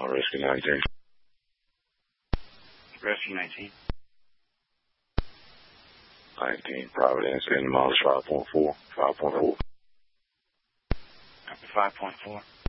Rescue 19. Rescue 19. 19, Providence, and mileage 5.4. 5.4. Copy 5.4.